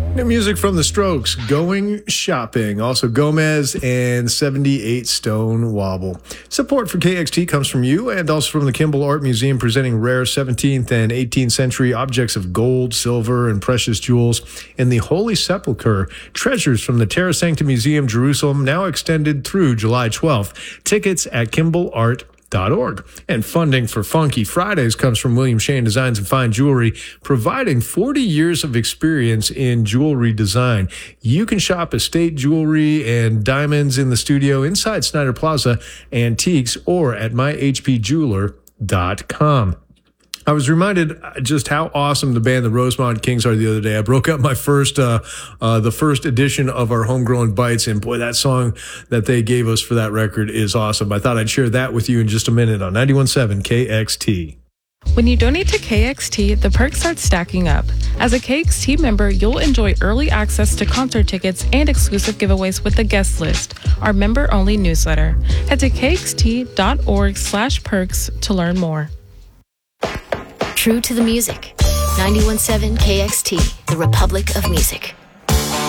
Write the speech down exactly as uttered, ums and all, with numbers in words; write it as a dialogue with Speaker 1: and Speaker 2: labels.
Speaker 1: New music from The Strokes, Going Shopping. Also Gomez and seventy-eight Stone Wobble. Support for K X T comes from you and also from the Kimball Art Museum, presenting rare seventeenth and eighteenth century objects of gold, silver, and precious jewels in the Holy Sepulchre. Treasures from the Terra Sancta Museum, Jerusalem, now extended through July twelfth. Tickets at kimball art dot org. And funding for Funky Fridays comes from William Shane Designs and Fine Jewelry, providing forty years of experience in jewelry design. You can shop estate jewelry and diamonds in the studio inside Snyder Plaza Antiques or at my h p jeweler dot com. I was reminded just how awesome the band the Rosemont Kings are the other day. I broke up my first, uh, uh, the first edition of our Homegrown Bites, and boy, that song that they gave us for that record is awesome. I thought I'd share that with you in just a minute on ninety-one point seven K X T.
Speaker 2: When you donate to K X T, the perks start stacking up. As a K X T member, you'll enjoy early access to concert tickets and exclusive giveaways with the guest list, our member-only newsletter. Head to k x t dot org slash perks to learn more.
Speaker 3: True to the music. ninety-one point seven K X T, the Republic of Music.